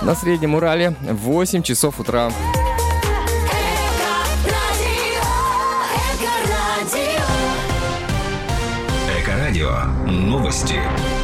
На Среднем Урале 8 часов утра. Эко-радио. Новости.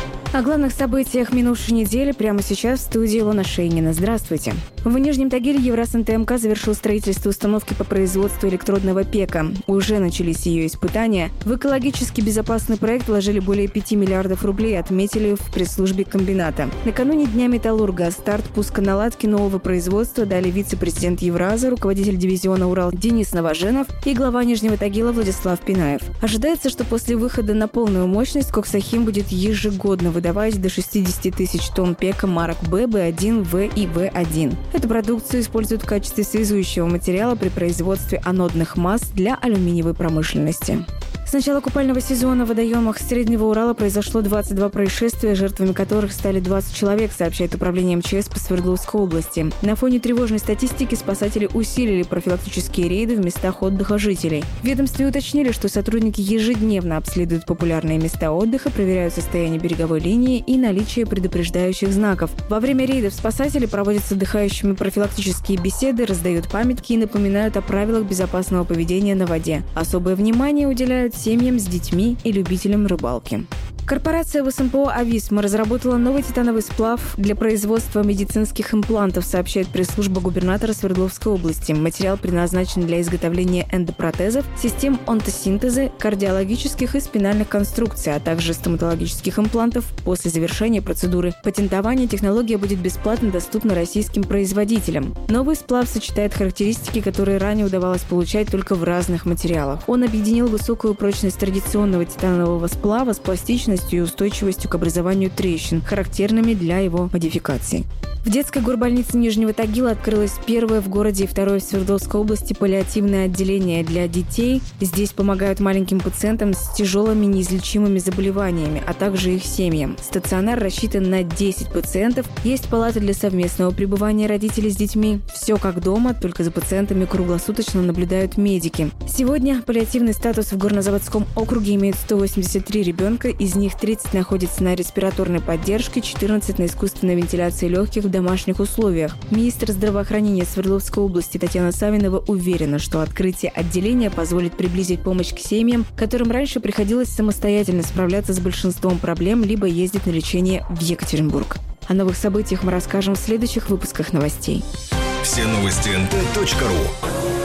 О главных событиях минувшей недели прямо сейчас в студии Илона Шейнина. Здравствуйте. В Нижнем Тагиле ЕвросанТМК завершил строительство установки по производству электродного ПЕКа. Уже начались ее испытания. В экологически безопасный проект вложили более 5 миллиардов рублей, отметили в пресс-службе комбината. Накануне Дня металлурга старт пусконаладки нового производства дали вице-президент Евраза, руководитель дивизиона «Урал» Денис Новоженов и глава Нижнего Тагила Владислав Пинаев. Ожидается, что после выхода на полную мощность Коксахим будет ежегодно выдавать до 60 тысяч тонн ПЕКа марок Б, Б1, В и В1. Эту продукцию используют в качестве связующего материала при производстве анодных масс для алюминиевой промышленности. С начала купального сезона в водоемах Среднего Урала произошло 22 происшествия, жертвами которых стали 20 человек, сообщает Управление МЧС по Свердловской области. На фоне тревожной статистики спасатели усилили профилактические рейды в местах отдыха жителей. В ведомстве уточнили, что сотрудники ежедневно обследуют популярные места отдыха, проверяют состояние береговой линии и наличие предупреждающих знаков. Во время рейдов спасатели проводят с отдыхающими профилактические беседы, раздают памятки и напоминают о правилах безопасного поведения на воде. Особое внимание уделяют семьям с детьми и любителям рыбалки. Корпорация ВСМПО «Ависма» разработала новый титановый сплав для производства медицинских имплантов, сообщает пресс-служба губернатора Свердловской области. Материал предназначен для изготовления эндопротезов, систем онтосинтеза, кардиологических и спинальных конструкций, а также стоматологических имплантов. После завершения процедуры патентования технология будет бесплатно доступна российским производителям. Новый сплав сочетает характеристики, которые ранее удавалось получать только в разных материалах. Он объединил высокую прочность традиционного титанового сплава с пластичностью и устойчивостью к образованию трещин, характерными для его модификаций. В детской горбольнице Нижнего Тагила открылось первое в городе и второе в Свердловской области паллиативное отделение для детей. Здесь помогают маленьким пациентам с тяжелыми неизлечимыми заболеваниями, а также их семьям. Стационар рассчитан на 10 пациентов. Есть палаты для совместного пребывания родителей с детьми. Все как дома, только за пациентами круглосуточно наблюдают медики. Сегодня паллиативный статус в Горнозаводском округе имеет 183 ребенка, из них 30 находятся на респираторной поддержке, 14 на искусственной вентиляции легких в домашних условиях. Министр здравоохранения Свердловской области Татьяна Савинова уверена, что открытие отделения позволит приблизить помощь к семьям, которым раньше приходилось самостоятельно справляться с большинством проблем, либо ездить на лечение в Екатеринбург. О новых событиях мы расскажем в следующих выпусках новостей. Все новости nt.ru.